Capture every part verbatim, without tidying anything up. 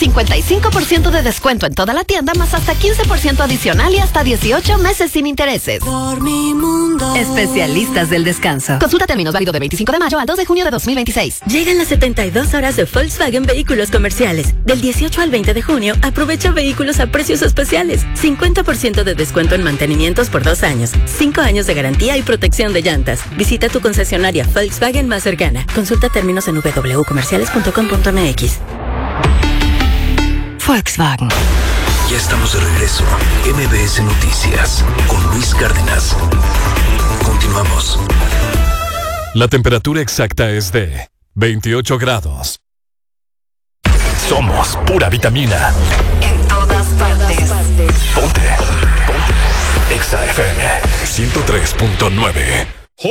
cincuenta y cinco por ciento de descuento en toda la tienda, más hasta quince por ciento adicional y hasta dieciocho meses sin intereses. Dormimundo. Especialistas del descanso. Consulta términos, válido de veinticinco de mayo al dos de junio de dos mil veintiséis. Llegan las setenta y dos horas de Volkswagen Vehículos Comerciales. Del dieciocho al veinte de junio, aprovecha vehículos a precios especiales. cincuenta por ciento de descuento en mantenimientos por dos años. cinco años de garantía y protección de llantas. Visita tu concesionaria Volkswagen más cercana. Consulta términos en w w w punto comerciales punto com punto m x. Volkswagen. Ya estamos de regreso. M B S Noticias con Luis Cárdenas. Continuamos. La temperatura exacta es de veintiocho grados. Somos pura vitamina. En todas partes. Ponte. Ponte. Exa F M ciento tres punto nueve.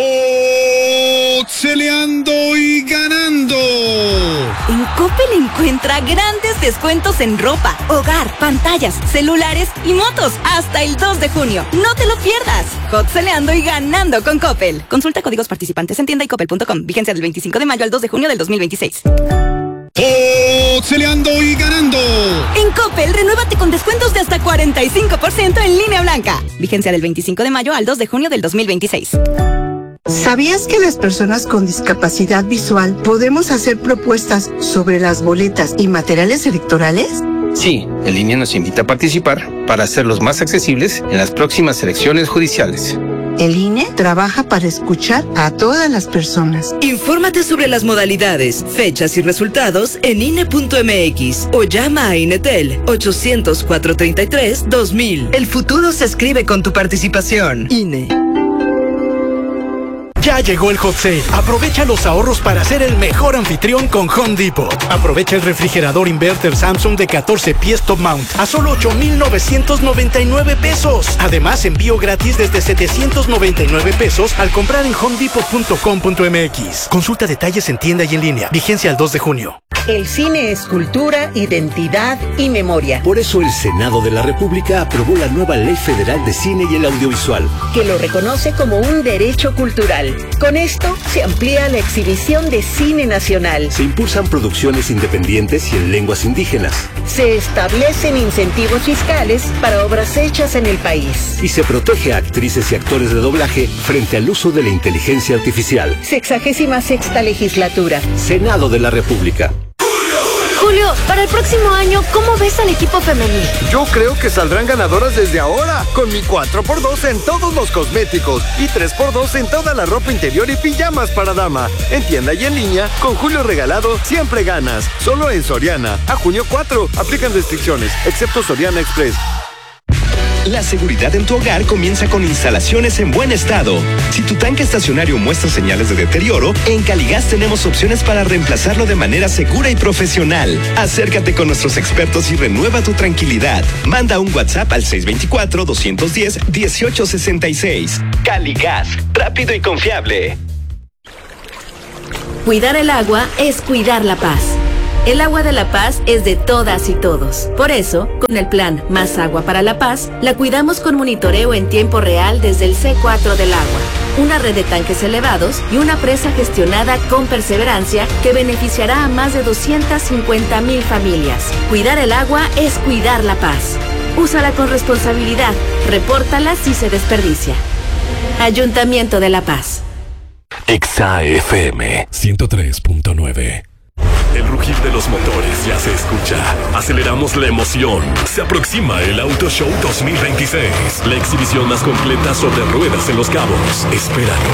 ¡Celeando y ganando! En Coppel encuentra grandes descuentos en ropa, hogar, pantallas, celulares y motos hasta el dos de junio. ¡No te lo pierdas! Hot-celeando y ganando con Coppel. Consulta códigos participantes en tienda y coppel punto com. Vigencia del veinticinco de mayo al dos de junio del dos mil veintiséis. ¡Celeando y ganando! En Coppel, renuévate con descuentos de hasta cuarenta y cinco por ciento en línea blanca. Vigencia del veinticinco de mayo al dos de junio del dos mil veintiséis. ¿Sabías que las personas con discapacidad visual podemos hacer propuestas sobre las boletas y materiales electorales? Sí, el I N E nos invita a participar para hacerlos más accesibles en las próximas elecciones judiciales. El I N E trabaja para escuchar a todas las personas. Infórmate sobre las modalidades, fechas y resultados en I N E punto m x o llama a Inetel ochocientos, cuatrocientos treinta y tres, dos mil. El futuro se escribe con tu participación. I N E. Ya llegó el Hot Sale. Aprovecha los ahorros para ser el mejor anfitrión con Home Depot. Aprovecha el refrigerador inverter Samsung de catorce pies top mount a solo ocho mil novecientos noventa y nueve pesos. Además, envío gratis desde setecientos noventa y nueve pesos al comprar en home depot punto com punto m x. Consulta detalles en tienda y en línea. Vigencia al dos de junio. El cine es cultura, identidad y memoria. Por eso el Senado de la República aprobó la nueva Ley Federal de Cine y el Audiovisual, que lo reconoce como un derecho cultural. Con esto se amplía la exhibición de cine nacional. Se impulsan producciones independientes y en lenguas indígenas. Se establecen incentivos fiscales para obras hechas en el país. Y se protege a actrices y actores de doblaje frente al uso de la inteligencia artificial. Sexagésima sexta legislatura. Senado de la República. Julio, para el próximo año, ¿cómo ves al equipo femenil? Yo creo que saldrán ganadoras desde ahora, con mi cuatro por dos en todos los cosméticos y tres por dos en toda la ropa interior y pijamas para dama. En tienda y en línea, con Julio regalado, siempre ganas. Solo en Soriana. A junio cuatro, aplican restricciones, excepto Soriana Express. La seguridad en tu hogar comienza con instalaciones en buen estado. Si tu tanque estacionario muestra señales de deterioro, en Caligas tenemos opciones para reemplazarlo de manera segura y profesional. Acércate con nuestros expertos y renueva tu tranquilidad. Manda un WhatsApp al seis dos cuatro, dos uno cero, uno ocho seis seis. Caligas, rápido y confiable. Cuidar el agua es cuidar la paz. El agua de la paz es de todas y todos. Por eso, con el plan Más Agua para la Paz, la cuidamos con monitoreo en tiempo real desde el C cuatro del agua, una red de tanques elevados y una presa gestionada con perseverancia que beneficiará a más de doscientas cincuenta mil familias. Cuidar el agua es cuidar la paz. Úsala con responsabilidad. Repórtala si se desperdicia. Ayuntamiento de La Paz. Exa F M ciento tres punto nueve. El rugir de los motores ya se escucha. Aceleramos la emoción. Se aproxima el Auto Show dos mil veintiséis. La exhibición más completa sobre ruedas en Los Cabos. Espéralo.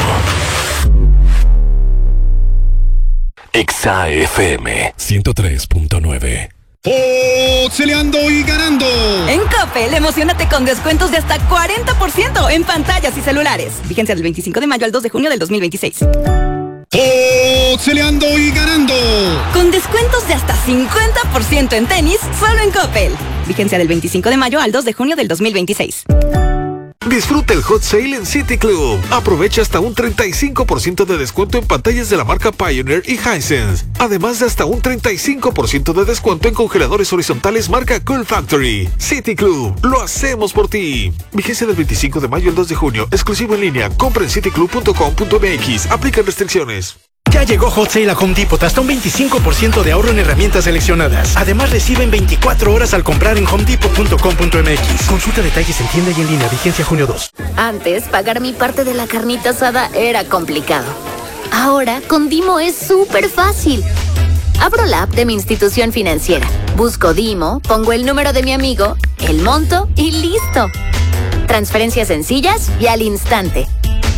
Exa F M ciento tres punto nueve. ¡Celeando y ganando! En Coppel, emocionate con descuentos de hasta cuarenta por ciento en pantallas y celulares. Vigencia del veinticinco de mayo al dos de junio del dos mil veintiséis. ¡Celeando y ganando! Con descuentos de hasta cincuenta por ciento en tenis, solo en Coppel. Vigencia del veinticinco de mayo al dos de junio del dos mil veintiséis. Disfruta el Hot Sale en City Club. Aprovecha hasta un treinta y cinco por ciento de descuento en pantallas de la marca Pioneer y Hisense. Además de hasta un treinta y cinco por ciento de descuento en congeladores horizontales marca Cool Factory. City Club, lo hacemos por ti. Vigencia del veinticinco de mayo al dos de junio. Exclusivo en línea. Compra en city club punto com punto m x. Aplican restricciones. Ya llegó Hot Sale a Home Depot, hasta un veinticinco por ciento de ahorro en herramientas seleccionadas. Además, reciben veinticuatro horas al comprar en home depot punto com punto m x. Consulta detalles en tienda y en línea, vigencia junio dos. Antes, pagar mi parte de la carnita asada era complicado. Ahora, con Dimo es súper fácil. Abro la app de mi institución financiera, busco Dimo, pongo el número de mi amigo, el monto y listo. Transferencias sencillas y al instante.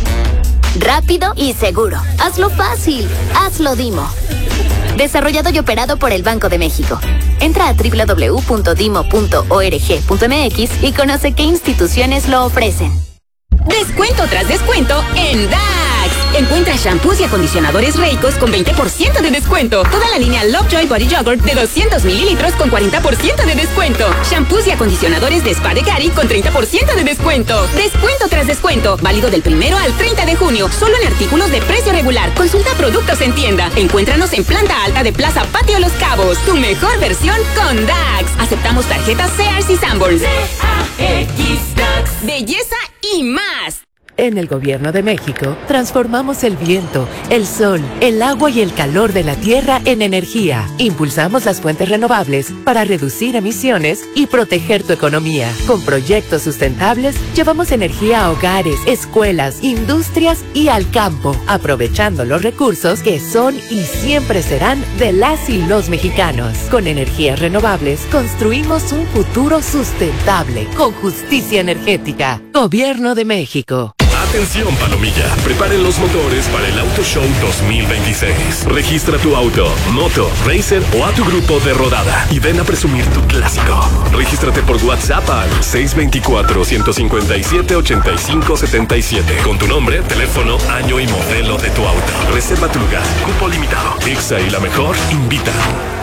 Rápido y seguro. Hazlo fácil. Hazlo Dimo. Desarrollado y operado por el Banco de México. Entra a doble u doble u doble u punto dimo punto org punto m x y conoce qué instituciones lo ofrecen. Descuento tras descuento en D A X. Encuentra shampoos y acondicionadores Reicos con veinte por ciento de descuento. Toda la línea Lovejoy Body Yogurt de doscientos mililitros con cuarenta por ciento de descuento. Shampoos y acondicionadores de Spa de Gary con treinta por ciento de descuento. Descuento tras descuento. Válido del primero al treinta de junio. Solo en artículos de precio regular. Consulta productos en tienda. Encuéntranos en planta alta de Plaza Patio Los Cabos. Tu mejor versión con D A X. Aceptamos tarjetas Sears y Sanborns. D A X D A X. Belleza y más. En el Gobierno de México, transformamos el viento, el sol, el agua y el calor de la tierra en energía. Impulsamos las fuentes renovables para reducir emisiones y proteger tu economía. Con proyectos sustentables, llevamos energía a hogares, escuelas, industrias y al campo, aprovechando los recursos que son y siempre serán de las y los mexicanos. Con energías renovables, construimos un futuro sustentable, con justicia energética. Gobierno de México. Atención, Palomilla. Preparen los motores para el Auto Show dos mil veintiséis. Registra tu auto, moto, racer o a tu grupo de rodada y ven a presumir tu clásico. Regístrate por WhatsApp al seis dos cuatro, uno cinco siete, ocho cinco siete siete con tu nombre, teléfono, año y modelo de tu auto. Reserva tu lugar. Cupo limitado. Exa y la mejor invitan.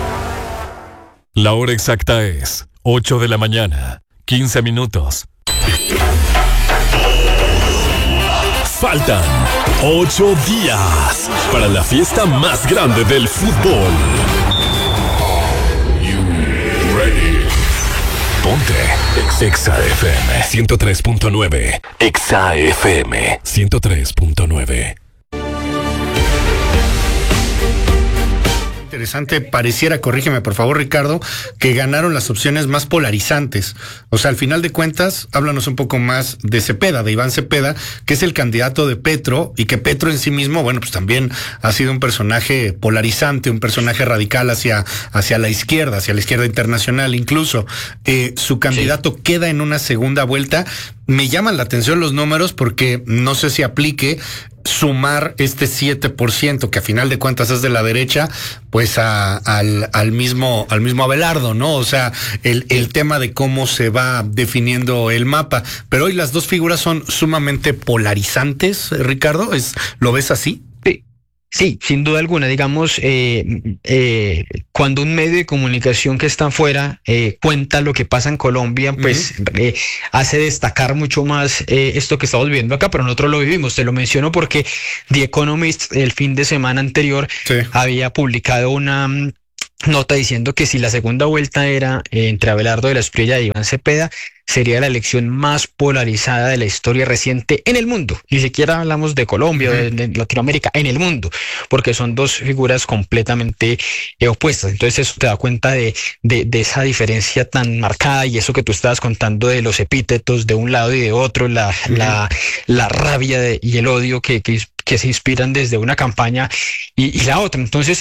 La hora exacta es ocho de la mañana, quince minutos. Faltan ocho días para la fiesta más grande del fútbol. You ready? Ponte Exa F M ciento tres punto nueve. Exa F M ciento tres punto nueve. Interesante, pareciera, corrígeme por favor Ricardo, que ganaron las opciones más polarizantes. O sea, al final de cuentas, háblanos un poco más de Cepeda, de Iván Cepeda, que es el candidato de Petro, y que Petro en sí mismo, bueno, pues también ha sido un personaje polarizante, un personaje radical hacia, hacia la izquierda, hacia la izquierda internacional incluso. Eh, su candidato sí. queda en una segunda vuelta. Me llaman la atención los números porque no sé si aplique sumar este siete por ciento que a final de cuentas es de la derecha, pues a, al, al mismo, al mismo Abelardo, ¿no? O sea, el, el tema de cómo se va definiendo el mapa. Pero hoy las dos figuras son sumamente polarizantes, Ricardo, ¿es, ¿lo ves así? Sí, sin duda alguna, digamos, eh, eh, cuando un medio de comunicación que está afuera eh, cuenta lo que pasa en Colombia, pues uh-huh. eh, hace destacar mucho más eh, esto que estamos viviendo acá, pero nosotros lo vivimos. Te lo menciono porque The Economist el fin de semana anterior sí. había publicado una nota diciendo que si la segunda vuelta era eh, entre Abelardo de la Espriella y Iván Cepeda, sería la elección más polarizada de la historia reciente en el mundo. Ni siquiera hablamos de Colombia, de, de Latinoamérica, en el mundo, porque son dos figuras completamente eh, opuestas. Entonces eso te da cuenta de, de, de esa diferencia tan marcada, y eso que tú estabas contando de los epítetos de un lado y de otro, la, uh-huh. la, la rabia de, y el odio que, que, que se inspiran desde una campaña y, y la otra. Entonces...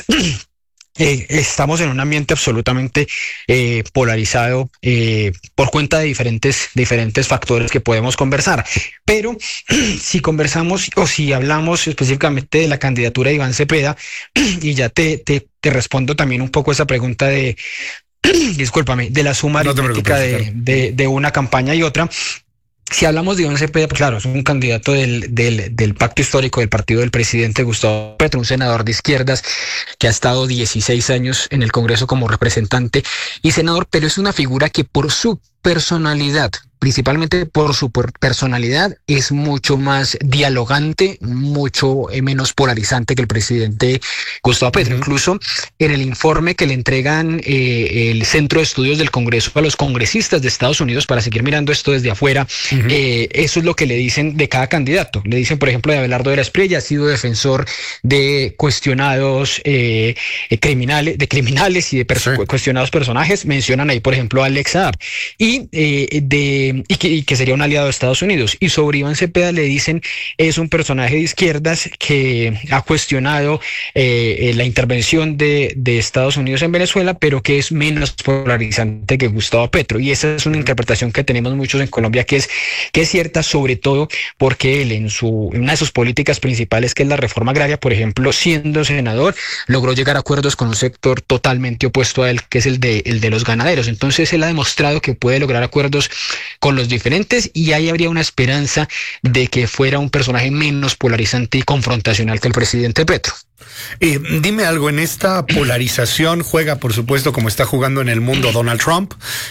Eh, estamos en un ambiente absolutamente eh, polarizado eh, por cuenta de diferentes, diferentes factores que podemos conversar. Pero si conversamos o si hablamos específicamente de la candidatura de Iván Cepeda, y ya te, te, te respondo también un poco esa pregunta de, discúlpame, de la suma no aritmética de, de, de una campaña y otra. Si hablamos de Iván Cepeda, pues claro, es un candidato del, del, del pacto histórico del partido del presidente Gustavo Petro, un senador de izquierdas que ha estado dieciséis años en el Congreso como representante y senador, pero es una figura que por su personalidad principalmente por su personalidad, es mucho más dialogante, mucho menos polarizante que el presidente Gustavo Petro. Uh-huh. Incluso en el informe que le entregan eh, el Centro de Estudios del Congreso a los congresistas de Estados Unidos para seguir mirando esto desde afuera, uh-huh. eh, eso es lo que le dicen de cada candidato. Le dicen, por ejemplo, de Abelardo de la Espriella, ha sido defensor de cuestionados eh, criminales, de criminales y de perso- sí. cuestionados personajes. Mencionan ahí, por ejemplo, a Alex Saab. Y eh, de Y que, y que sería un aliado de Estados Unidos. Y sobre Iván Cepeda le dicen, es un personaje de izquierdas que ha cuestionado eh, la intervención de, de Estados Unidos en Venezuela, pero que es menos polarizante que Gustavo Petro. Y esa es una interpretación que tenemos muchos en Colombia, que es, que es cierta, sobre todo porque él en, su, en una de sus políticas principales, que es la reforma agraria, por ejemplo, siendo senador, logró llegar a acuerdos con un sector totalmente opuesto a él, que es el de, el de los ganaderos. Entonces él ha demostrado que puede lograr acuerdos con los diferentes, y ahí habría una esperanza de que fuera un personaje menos polarizante y confrontacional que el presidente Petro. Eh, dime algo, en esta polarización juega, por supuesto, como está jugando en el mundo Donald Trump,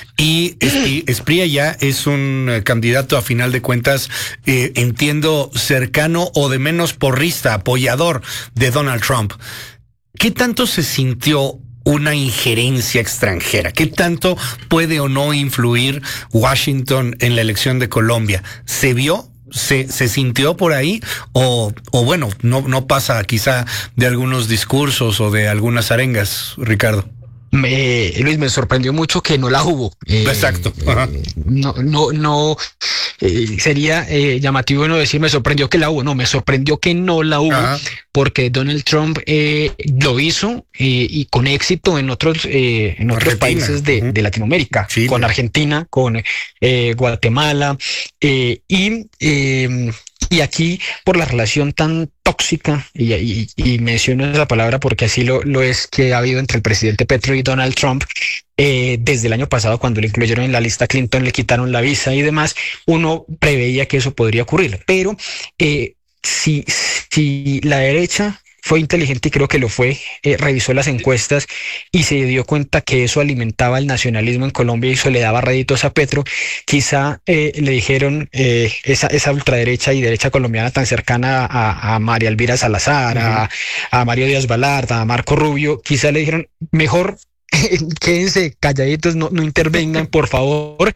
y Espriella ya es un eh, candidato a final de cuentas, eh, entiendo, cercano o de menos porrista, apoyador de Donald Trump. ¿Qué tanto se sintió una injerencia extranjera? ¿Qué tanto puede o no influir Washington en la elección de Colombia? ¿Se vio? ¿Se, se sintió por ahí? O, o bueno, no, no pasa quizá de algunos discursos o de algunas arengas, Ricardo. Me, Luis, me sorprendió mucho que no la hubo. Eh, Exacto. Ajá. Eh, no, no, no eh, sería eh, llamativo no decir me sorprendió que la hubo. No, me sorprendió que no la hubo. Ajá. Porque Donald Trump eh, lo hizo eh, y con éxito en otros eh, en otros países de, uh-huh. de Latinoamérica, Chile. Con Argentina, con eh, Guatemala eh, y eh, y aquí por la relación tan tóxica, y, y, y menciono esa palabra porque así lo, lo es, que ha habido entre el presidente Petro y Donald Trump, eh, desde el año pasado, cuando lo incluyeron en la lista Clinton, le quitaron la visa y demás, uno preveía que eso podría ocurrir. Pero eh, si, si la derecha fue inteligente, y creo que lo fue, eh, revisó las encuestas y se dio cuenta que eso alimentaba el nacionalismo en Colombia y eso le daba réditos a Petro, quizá eh, le dijeron eh, esa, esa ultraderecha y derecha colombiana tan cercana a, a María Elvira Salazar, uh-huh. a, a Mario Díaz Balart, a Marco Rubio, quizá le dijeron, mejor quédense calladitos, no, no intervengan, por favor,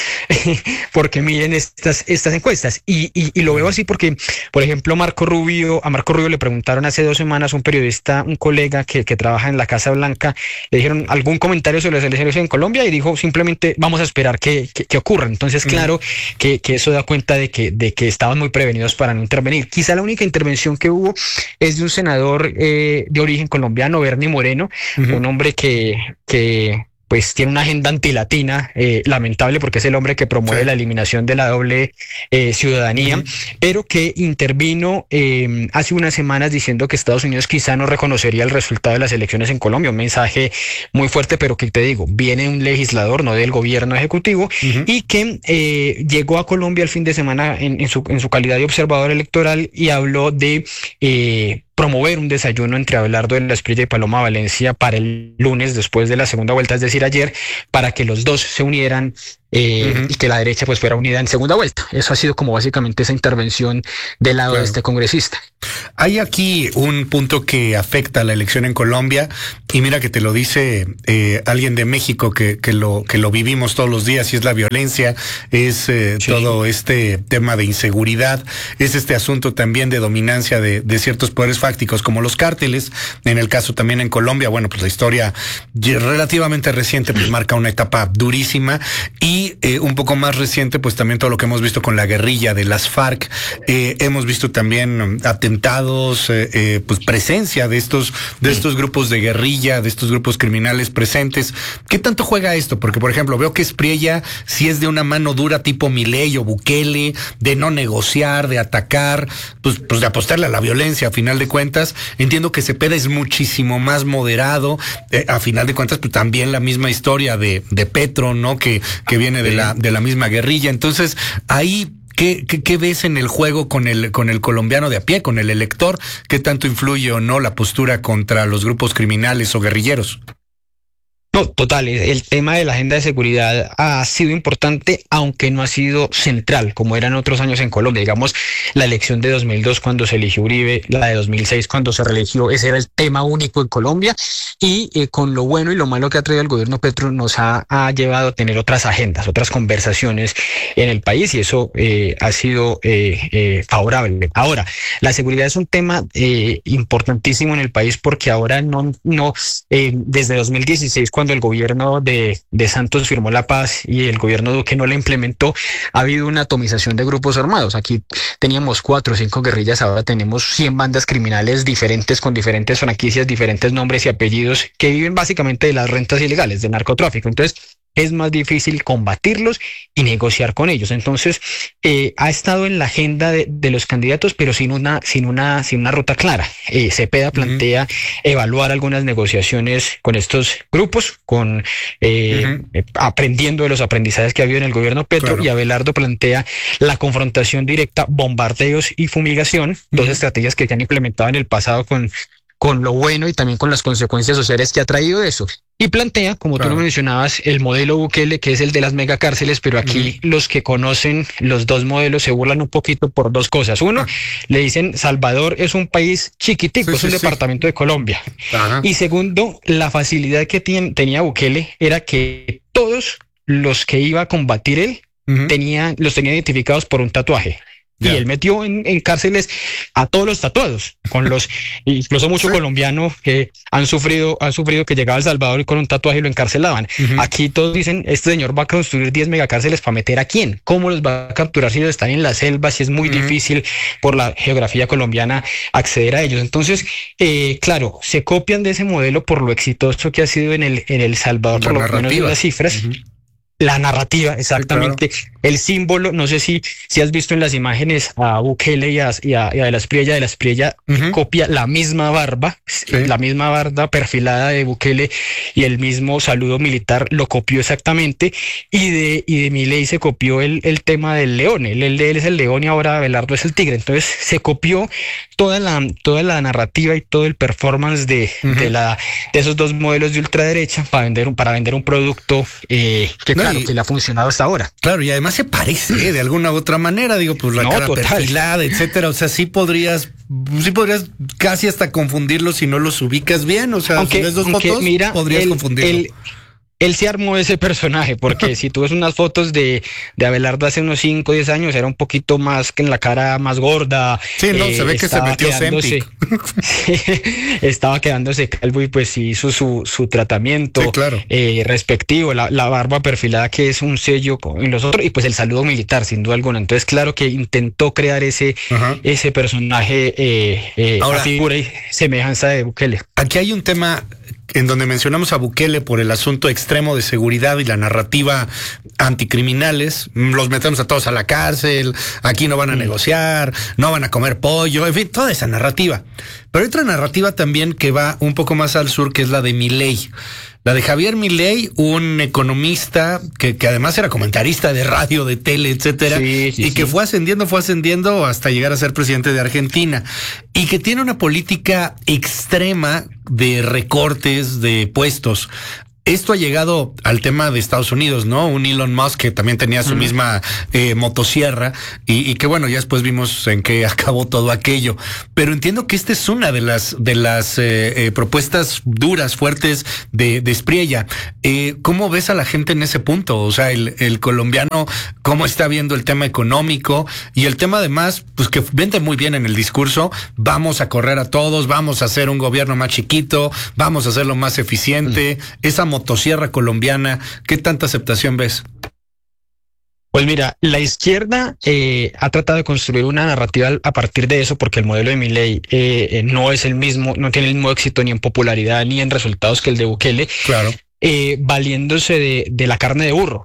porque miren estas, estas encuestas. Y, y, y lo veo así porque, por ejemplo, Marco Rubio, a Marco Rubio le preguntaron hace dos semanas, un periodista, un colega que, que trabaja en la Casa Blanca, le dijeron algún comentario sobre las elecciones en Colombia y dijo simplemente vamos a esperar que, que, que ocurra. Entonces, claro, uh-huh. que, que eso da cuenta de que, de que estaban muy prevenidos para no intervenir. Quizá la única intervención que hubo es de un senador eh, de origen colombiano, Bernie Moreno, uh-huh. un hombre que, que pues tiene una agenda antilatina, eh, lamentable, porque es el hombre que promueve sí. la eliminación de la doble eh, ciudadanía, uh-huh. pero que intervino eh, hace unas semanas diciendo que Estados Unidos quizá no reconocería el resultado de las elecciones en Colombia, un mensaje muy fuerte, pero que te digo, viene un legislador, no del gobierno ejecutivo, uh-huh. y que eh, llegó a Colombia el fin de semana en, en, su, en su calidad de observador electoral y habló de Eh, promover un desayuno entre Abelardo de la Espriella y Paloma Valencia para el lunes después de la segunda vuelta, es decir, ayer, para que los dos se unieran eh, uh-huh. y que la derecha pues fuera unida en segunda vuelta. Eso ha sido como básicamente esa intervención del lado claro. de este congresista. Hay aquí un punto que afecta a la elección en Colombia, y mira que te lo dice eh, alguien de México que, que, lo, que lo vivimos todos los días, y es la violencia, es eh, sí. todo este tema de inseguridad, es este asunto también de dominancia de, de ciertos poderes fácticos como los cárteles. En el caso también en Colombia, bueno, pues la historia relativamente reciente pues marca una etapa durísima, y eh, un poco más reciente pues también todo lo que hemos visto con la guerrilla de las FARC. Eh, hemos visto también atentados, eh, eh, pues presencia de estos de estos grupos de guerrilla, de estos grupos criminales presentes. ¿Qué tanto juega esto? Porque, por ejemplo, veo que Espriella si es de una mano dura tipo Milei o Bukele, de no negociar, de atacar, pues, pues de apostarle a la violencia a final de cuentas. Entiendo que Cepeda es muchísimo más moderado, eh, a final de cuentas pues también la misma historia de, de Petro, ¿no? Que, que viene de la, de la misma guerrilla. Entonces, ahí ¿Qué, qué, ¿Qué ves en el juego con el, con el colombiano de a pie, con el elector? ¿Qué tanto influye o no la postura contra los grupos criminales o guerrilleros? No, total, el tema de la agenda de seguridad ha sido importante, aunque no ha sido central, como eran otros años en Colombia. Digamos, la elección de dos mil dos cuando se eligió Uribe, la de dos mil seis cuando se reeligió, ese era el tema único en Colombia, y eh, con lo bueno y lo malo que ha traído el gobierno Petro nos ha, ha llevado a tener otras agendas, otras conversaciones en el país, y eso eh, ha sido eh, eh, favorable. Ahora, la seguridad es un tema eh, importantísimo en el país porque ahora no, no eh, desde dos mil dieciséis, cuando cuando el gobierno de, de Santos firmó la paz y el gobierno Duque no la implementó, ha habido una atomización de grupos armados. Aquí teníamos cuatro o cinco guerrillas, ahora tenemos cien bandas criminales diferentes con diferentes franquicias, diferentes nombres y apellidos que viven básicamente de las rentas ilegales, del narcotráfico. Entonces, es más difícil combatirlos y negociar con ellos. Entonces, eh, ha estado en la agenda de, de los candidatos, pero sin una, sin una, sin una ruta clara. Eh, Cepeda plantea uh-huh. evaluar algunas negociaciones con estos grupos, con eh, uh-huh. eh, aprendiendo de los aprendizajes que ha habido en el gobierno Petro, claro. y Abelardo plantea la confrontación directa, bombardeos y fumigación, uh-huh. dos estrategias que se han implementado en el pasado con con lo bueno y también con las consecuencias sociales que ha traído eso. Y plantea, como claro. tú lo mencionabas, el modelo Bukele, que es el de las megacárceles, pero aquí uh-huh. los que conocen los dos modelos se burlan un poquito por dos cosas. Uno, uh-huh. le dicen Salvador es un país chiquitico, sí, es un sí, departamento sí. de Colombia. Uh-huh. Y segundo, la facilidad que ten, tenía Bukele era que todos los que iba a combatir él uh-huh. tenían, los tenía identificados por un tatuaje. Y yeah. él metió en, en cárceles a todos los tatuados, con los, incluso muchos sí. colombianos que han sufrido, han sufrido que llegaba a El Salvador y con un tatuaje lo encarcelaban. Uh-huh. Aquí todos dicen, este señor va a construir diez megacárceles para meter a quién, cómo los va a capturar si ellos están en la selva, si es muy uh-huh. difícil por la geografía colombiana acceder a ellos. Entonces, eh, claro, se copian de ese modelo por lo exitoso que ha sido en el, en El Salvador, la por lo menos en las cifras. Uh-huh. La narrativa, exactamente. Sí, claro. El símbolo, no sé si, si has visto en las imágenes a Bukele y a, y a, y a De la Espriella. De la Espriella uh-huh. copia la misma barba, sí. la misma barba perfilada de Bukele y el mismo saludo militar lo copió exactamente. Y de, y de Milei se copió el, el tema del león. Él, él, él es el león y ahora Abelardo es el tigre. Entonces se copió toda la, toda la narrativa y todo el performance de, uh-huh. de, la, de esos dos modelos de ultraderecha para vender un, para vender un producto eh, que no, claro, y, que le ha funcionado hasta ahora. Claro, y además se parece ¿eh? de alguna u otra manera, digo, pues la no, cara total. perfilada, etcétera. O sea, sí podrías, sí podrías casi hasta confundirlos si no los ubicas bien. O sea, aunque, si ves dos fotos, mira, podrías el, confundirlos. El, Él se armó ese personaje, porque si tú ves unas fotos de, de Abelardo hace unos cinco o diez años, era un poquito más que en la cara más gorda. Sí, no, eh, se ve que se metió Zempic. Sí, estaba quedándose calvo y pues hizo su, su tratamiento sí, claro. eh, respectivo, la, la barba perfilada que es un sello en los otros, y pues el saludo militar, sin duda alguna. Entonces, claro que intentó crear ese, uh-huh. ese personaje, eh, eh, Ahora, a figura y semejanza de Bukele. Aquí hay un tema en donde mencionamos a Bukele por el asunto extremo de seguridad y la narrativa anticriminales, los metemos a todos a la cárcel, aquí no van a mm. negociar, no van a comer pollo, en fin, toda esa narrativa. Pero hay otra narrativa también que va un poco más al sur, que es la de Milei. La de Javier Milei, un economista que, que además era comentarista de radio, de tele, etcétera, sí, sí, y que sí. fue ascendiendo, fue ascendiendo hasta llegar a ser presidente de Argentina, y que tiene una política extrema de recortes de puestos. Esto ha llegado al tema de Estados Unidos, ¿no? Un Elon Musk que también tenía su mm. misma eh, motosierra y, y que bueno, ya después vimos en qué acabó todo aquello. Pero entiendo que esta es una de las de las eh, eh, propuestas duras, fuertes de, de Espriella. Eh, ¿Cómo ves a la gente en ese punto? O sea, el, el colombiano, ¿cómo está viendo el tema económico? Y el tema además, pues que vende muy bien en el discurso, vamos a correr a todos, vamos a hacer un gobierno más chiquito, vamos a hacerlo más eficiente. Mm. Esa motosierra colombiana, ¿qué tanta aceptación ves? Pues mira, la izquierda eh, ha tratado de construir una narrativa a partir de eso, porque el modelo de Milei eh, no es el mismo, no tiene el mismo éxito ni en popularidad ni en resultados que el de Bukele, claro. eh, valiéndose de, de la carne de burro.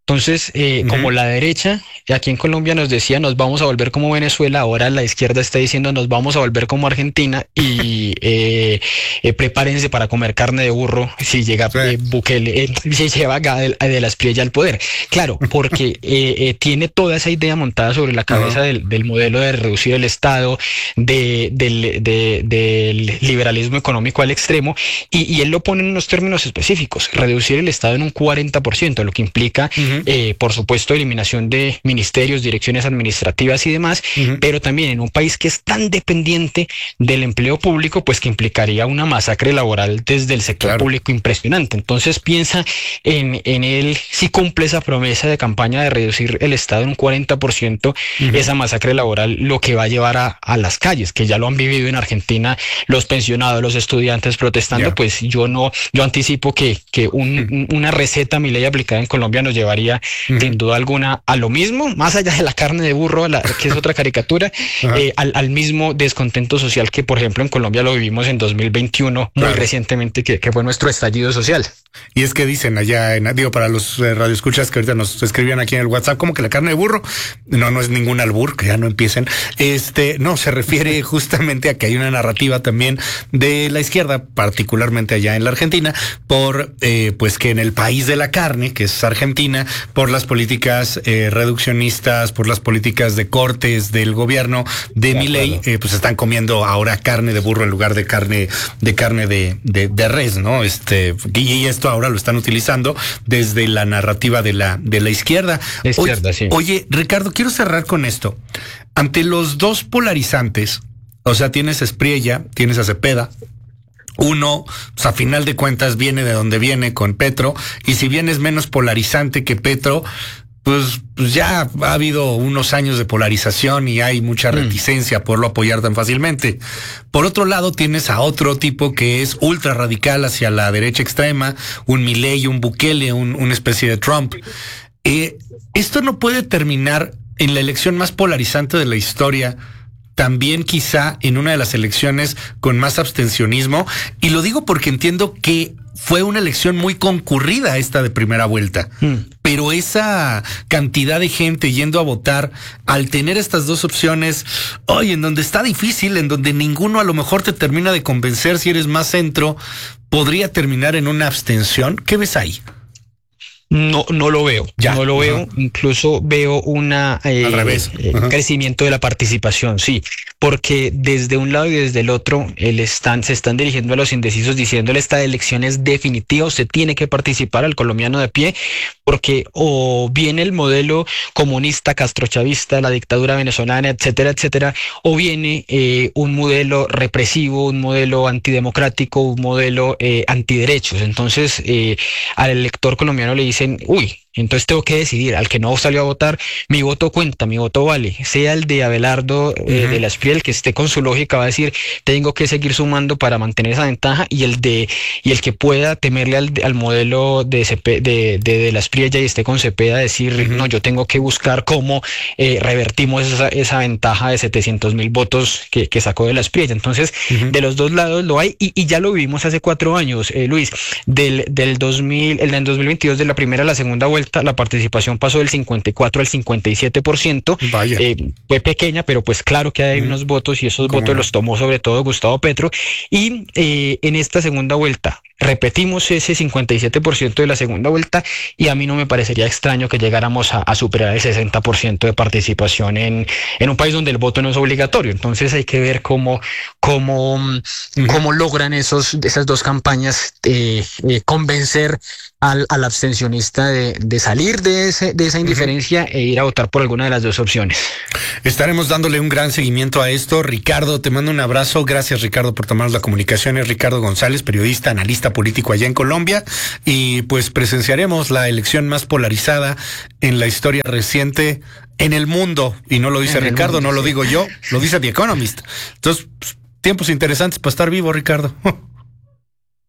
Entonces, eh, uh-huh. como la derecha, aquí en Colombia nos decía, nos vamos a volver como Venezuela, ahora la izquierda está diciendo, nos vamos a volver como Argentina y eh, eh, prepárense para comer carne de burro si llega sí. eh, Bukele, eh, si lleva de, de la Espriella al poder. Claro, porque eh, eh, tiene toda esa idea montada sobre la cabeza uh-huh. del, del modelo de reducir el Estado, de, del, de, del liberalismo económico al extremo, y, y él lo pone en unos términos específicos, reducir el Estado en un cuarenta por ciento, lo que implica... Uh-huh. Eh, por supuesto, eliminación de ministerios, direcciones administrativas y demás, uh-huh. pero también en un país que es tan dependiente del empleo público, pues que implicaría una masacre laboral desde el sector claro. público impresionante. Entonces piensa en, en él, si cumple esa promesa de campaña de reducir el Estado en un cuarenta por ciento, uh-huh. esa masacre laboral lo que va a llevar a, a las calles, que ya lo han vivido en Argentina, los pensionados, los estudiantes protestando, yeah. pues yo no, yo anticipo que, que un, uh-huh. una receta Milei aplicada en Colombia nos llevaría Uh-huh. sin duda alguna a lo mismo, más allá de la carne de burro, la, que es otra caricatura, uh-huh. eh, al, al mismo descontento social que, por ejemplo, en Colombia lo vivimos en dos mil veintiuno, claro. muy recientemente, que, que fue nuestro estallido social. Y es que dicen allá, en, digo, para los eh, radioescuchas que ahorita nos escribían aquí en el WhatsApp, como que la carne de burro, no, no es ningún albur, que ya no empiecen, este, no, se refiere justamente a que hay una narrativa también de la izquierda, particularmente allá en la Argentina, por, eh, pues que en el país de la carne, que es Argentina, por las políticas eh, reduccionistas, por las políticas de cortes del gobierno de claro, Milei, claro. eh, pues están comiendo ahora carne de burro en lugar de carne de carne de, de, de res, ¿no? Este, y esto ahora lo están utilizando desde la narrativa de la de la izquierda. La izquierda, oye, sí. Oye, Ricardo, quiero cerrar con esto. Ante los dos polarizantes, o sea, tienes a Espriella, tienes a Cepeda. Uno, pues a final de cuentas viene de donde viene con Petro, y si bien es menos polarizante que Petro, pues, pues ya ha habido unos años de polarización y hay mucha reticencia mm. por lo apoyar tan fácilmente. Por otro lado, tienes a otro tipo que es ultra radical hacia la derecha extrema, un Milei, un Bukele, un, una especie de Trump. Eh, esto no puede terminar en la elección más polarizante de la historia, también quizá en una de las elecciones con más abstencionismo, y lo digo porque entiendo que fue una elección muy concurrida esta de primera vuelta, mm. pero esa cantidad de gente yendo a votar, al tener estas dos opciones, oye, en donde está difícil, en donde ninguno a lo mejor te termina de convencer si eres más centro, podría terminar en una abstención. ¿Qué ves ahí? No, no lo veo, ya, no lo veo, uh-huh. incluso veo una eh, al revés, uh-huh. eh, crecimiento de la participación, sí, porque desde un lado y desde el otro el están, se están dirigiendo a los indecisos diciéndole esta elección es definitiva, usted tiene que participar, al colombiano de pie, porque o viene el modelo comunista, castrochavista, la dictadura venezolana, etcétera, etcétera, o viene eh, un modelo represivo, un modelo antidemocrático, un modelo eh, antiderechos. Entonces eh, al elector colombiano le dice dicen, uy, entonces tengo que decidir, al que no salió a votar, mi voto cuenta, mi voto vale, sea el de Abelardo eh, uh-huh. de la Espriella, el que esté con su lógica va a decir, tengo que seguir sumando para mantener esa ventaja, y el de y el que pueda temerle al, al modelo de, Cepe, de, de, de la Espriella y esté con Cepeda, decir, uh-huh. no, yo tengo que buscar cómo eh, revertimos esa, esa ventaja de setecientos mil votos que, que sacó de la Espriella. Entonces, uh-huh. de los dos lados lo hay, y, y ya lo vivimos hace cuatro años, eh, Luis, del, del dos mil, el del dos mil veintidós, de la primera a la segunda vuelta, la participación pasó del cincuenta y cuatro al cincuenta y siete por ciento. Vaya. Eh, fue pequeña, pero pues claro que hay mm. unos votos, y esos votos no? los tomó sobre todo Gustavo Petro. Y eh, en esta segunda vuelta repetimos ese cincuenta y siete por ciento de la segunda vuelta, y a mí no me parecería extraño que llegáramos a, a superar el sesenta por ciento de participación en, en un país donde el voto no es obligatorio. Entonces hay que ver cómo, cómo, mm. cómo logran esos, esas dos campañas eh, eh, convencer al, al abstencionista de, de salir de, ese, de esa indiferencia uh-huh. e ir a votar por alguna de las dos opciones. Estaremos dándole un gran seguimiento a esto. Ricardo, te mando un abrazo. Gracias, Ricardo, por tomarnos la comunicación. Es Ricardo González, periodista, analista político allá en Colombia, y pues presenciaremos la elección más polarizada en la historia reciente en el mundo, y no lo dice en Ricardo, mundo, no sí. lo digo yo, lo dice The Economist. Entonces, pues, tiempos interesantes para estar vivo, Ricardo.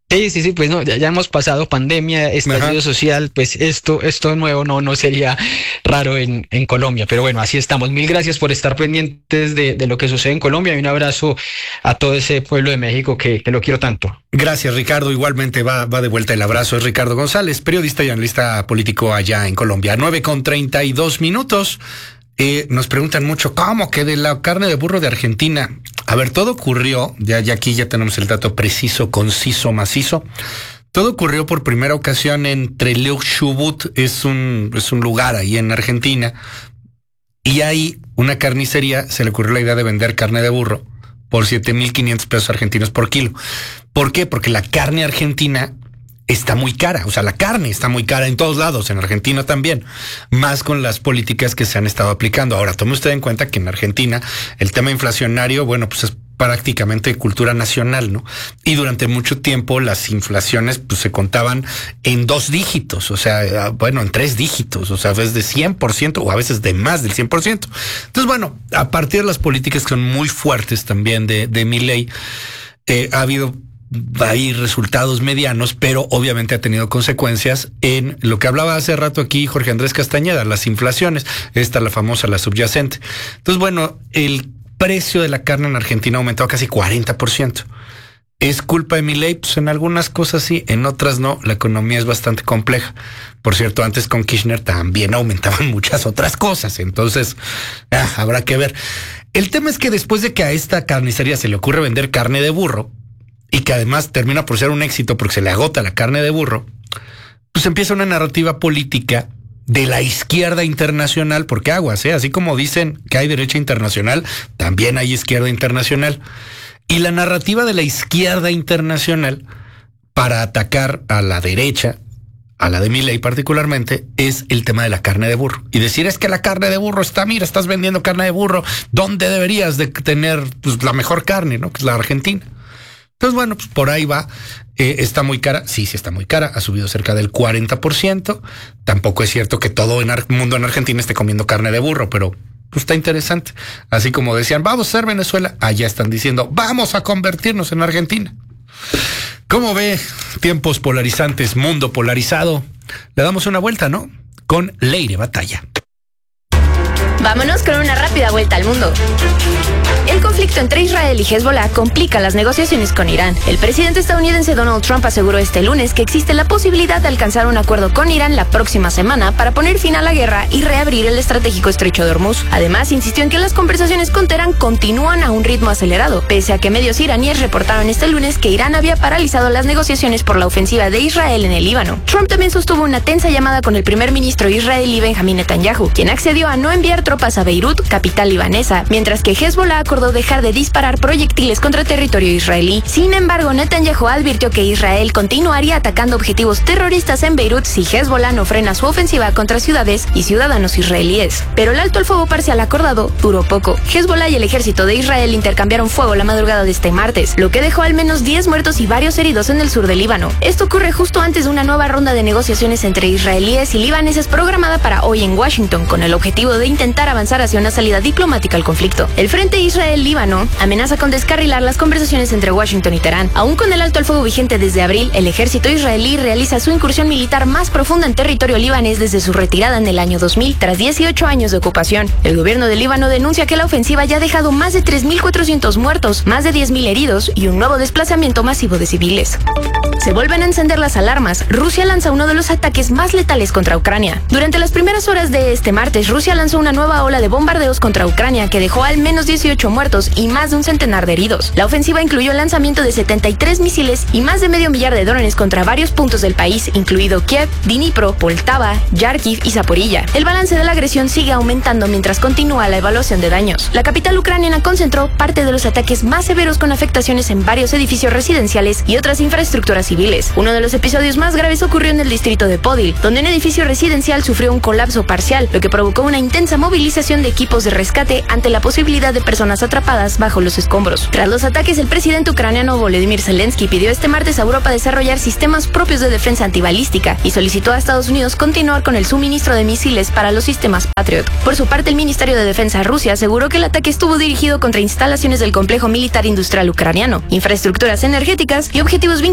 Sí, sí, sí, pues no, ya, ya hemos pasado pandemia, estallido Ajá. social, pues esto, esto nuevo no, no sería raro en, en Colombia, pero bueno, así estamos. Mil gracias por estar pendientes de, de lo que sucede en Colombia y un abrazo a todo ese pueblo de México que, que lo quiero tanto. Gracias, Ricardo. Igualmente va, va de vuelta el abrazo. Es Ricardo González, periodista y analista político allá en Colombia. nueve con treinta y dos minutos. Eh, nos preguntan mucho, ¿cómo que de la carne de burro de Argentina? A ver, todo ocurrió, ya, ya aquí ya tenemos el dato preciso, conciso, macizo. Todo ocurrió por primera ocasión en Trelew-Chubut, es un, es un lugar ahí en Argentina, y ahí una carnicería se le ocurrió la idea de vender carne de burro por siete mil quinientos pesos argentinos por kilo. ¿Por qué? Porque la carne argentina está muy cara, o sea, la carne está muy cara en todos lados, en Argentina también, más con las políticas que se han estado aplicando. Ahora, tome usted en cuenta que en Argentina el tema inflacionario, bueno, pues es prácticamente cultura nacional, ¿no? Y durante mucho tiempo las inflaciones pues se contaban en dos dígitos, o sea, bueno, en tres dígitos, o sea, a veces de cien por ciento o a veces de más del cien por ciento. Entonces, bueno, a partir de las políticas que son muy fuertes también de, de Milei, eh, ha habido hay resultados medianos, pero obviamente ha tenido consecuencias en lo que hablaba hace rato aquí Jorge Andrés Castañeda, las inflaciones, esta la famosa, la subyacente. Entonces, bueno, el precio de la carne en Argentina aumentó a casi cuarenta por ciento. ¿Es culpa de Milei? Pues en algunas cosas sí, en otras no. La economía es bastante compleja. Por cierto, antes con Kirchner también aumentaban muchas otras cosas. Entonces, ah, habrá que ver. El tema es que después de que a esta carnicería se le ocurre vender carne de burro, y que además termina por ser un éxito porque se le agota la carne de burro, pues empieza una narrativa política de la izquierda internacional, porque aguas, ¿eh? Así como dicen que hay derecha internacional, también hay izquierda internacional. Y la narrativa de la izquierda internacional para atacar a la derecha, a la de Milei particularmente, es el tema de la carne de burro. Y decir, es que la carne de burro está, mira, estás vendiendo carne de burro, ¿dónde deberías de tener pues, la mejor carne, ¿no? Que es la Argentina. Entonces, bueno, pues por ahí va. Eh, está muy cara. Sí, sí está muy cara. Ha subido cerca del cuarenta por ciento. Tampoco es cierto que todo el mundo en Argentina esté comiendo carne de burro, pero pues está interesante. Así como decían, vamos a ser Venezuela, allá están diciendo, vamos a convertirnos en Argentina. ¿Cómo ve? Tiempos polarizantes, mundo polarizado. Le damos una vuelta, ¿no? Con Leire Batalla. Vámonos con una rápida vuelta al mundo. El conflicto entre Israel y Hezbollah complica las negociaciones con Irán. El presidente estadounidense Donald Trump aseguró este lunes que existe la posibilidad de alcanzar un acuerdo con Irán la próxima semana para poner fin a la guerra y reabrir el estratégico estrecho de Hormuz. Además, insistió en que las conversaciones con Teherán continúan a un ritmo acelerado, pese a que medios iraníes reportaron este lunes que Irán había paralizado las negociaciones por la ofensiva de Israel en el Líbano. Trump también sostuvo una tensa llamada con el primer ministro israelí Benjamín Netanyahu, quien accedió a no enviar tropas a Beirut, capital libanesa, mientras que Hezbollah acordó dejar de disparar proyectiles contra territorio israelí. Sin embargo, Netanyahu advirtió que Israel continuaría atacando objetivos terroristas en Beirut si Hezbollah no frena su ofensiva contra ciudades y ciudadanos israelíes. Pero el alto al fuego parcial acordado duró poco. Hezbollah y el ejército de Israel intercambiaron fuego la madrugada de este martes, lo que dejó al menos diez muertos y varios heridos en el sur del Líbano. Esto ocurre justo antes de una nueva ronda de negociaciones entre israelíes y libaneses programada para hoy en Washington, con el objetivo de intentar avanzar hacia una salida diplomática al conflicto. El Frente Israel-Líbano amenaza con descarrilar las conversaciones entre Washington y Teherán. Aún con el alto al fuego vigente desde abril, el ejército israelí realiza su incursión militar más profunda en territorio libanés desde su retirada en el año dos mil, tras dieciocho años de ocupación. El gobierno de Líbano denuncia que la ofensiva ya ha dejado más de tres mil cuatrocientos muertos, más de diez mil heridos y un nuevo desplazamiento masivo de civiles. Se vuelven a encender las alarmas. Rusia lanza uno de los ataques más letales contra Ucrania. Durante las primeras horas de este martes, Rusia lanzó una nueva ola de bombardeos contra Ucrania que dejó al menos dieciocho muertos y más de un centenar de heridos. La ofensiva incluyó el lanzamiento de setenta y tres misiles y más de medio millar de drones contra varios puntos del país, incluido Kiev, Dnipro, Poltava, Yarkiv y Zaporilla. El balance de la agresión sigue aumentando mientras continúa la evaluación de daños. La capital ucraniana concentró parte de los ataques más severos con afectaciones en varios edificios residenciales y otras infraestructuras civiles. Uno de los episodios más graves ocurrió en el distrito de Podil, donde un edificio residencial sufrió un colapso parcial, lo que provocó una intensa movilización de equipos de rescate ante la posibilidad de personas atrapadas bajo los escombros. Tras los ataques, el presidente ucraniano Volodymyr Zelensky pidió este martes a Europa desarrollar sistemas propios de defensa antibalística y solicitó a Estados Unidos continuar con el suministro de misiles para los sistemas Patriot. Por su parte, el Ministerio de Defensa Rusia aseguró que el ataque estuvo dirigido contra instalaciones del complejo militar industrial ucraniano, infraestructuras energéticas y objetivos vinculados a la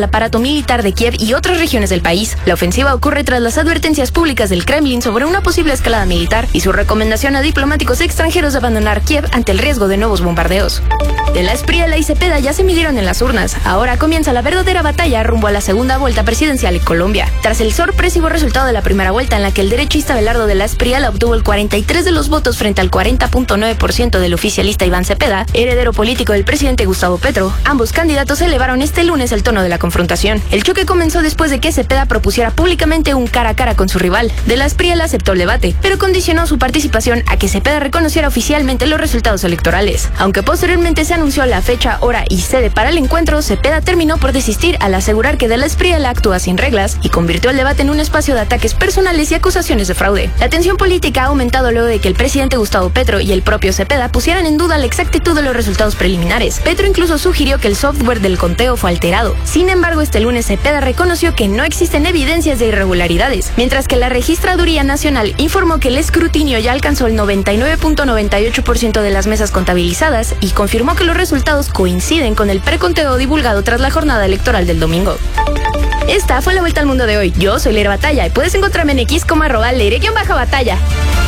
aparato militar de Kiev y otras regiones del país. La ofensiva ocurre tras las advertencias públicas del Kremlin sobre una posible escalada militar y su recomendación a diplomáticos extranjeros de abandonar Kiev ante el riesgo de nuevos bombardeos. De la Espriella y Cepeda ya se midieron en las urnas. Ahora comienza la verdadera batalla rumbo a la segunda vuelta presidencial en Colombia. Tras el sorpresivo resultado de la primera vuelta, en la que el derechista Abelardo de la Espriella obtuvo el cuarenta y tres de los votos frente al cuarenta punto nueve por ciento del oficialista Iván Cepeda, heredero político del presidente Gustavo Petro, ambos candidatos elevaron este lunes el tono de la confrontación. El choque comenzó después de que Cepeda propusiera públicamente un cara a cara con su rival. De la Espriella aceptó el debate, pero condicionó su participación a que Cepeda reconociera oficialmente los resultados electorales. Aunque posteriormente se anunció la fecha, hora y sede para el encuentro, Cepeda terminó por desistir al asegurar que de la Espriella actúa sin reglas y convirtió el debate en un espacio de ataques personales y acusaciones de fraude. La tensión política ha aumentado luego de que el presidente Gustavo Petro y el propio Cepeda pusieran en duda la exactitud de los resultados preliminares. Petro incluso sugirió que el software del conteo fue alterado. Sin embargo, este lunes Cepeda reconoció que no existen evidencias de irregularidades, mientras que la Registraduría Nacional informó que el escrutinio ya alcanzó el noventa y nueve punto noventa y ocho por ciento de las mesas contabilizadas y confirmó que los resultados coinciden con el preconteo divulgado tras la jornada electoral del domingo. Esta fue la vuelta al mundo de hoy. Yo soy Leire Batalla y puedes encontrarme en X como arroba Leire-Batalla.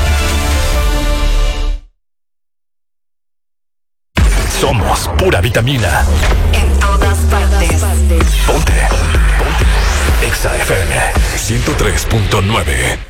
Somos pura vitamina. En todas partes. Ponte. Ponte. Exa F M ciento tres punto nueve.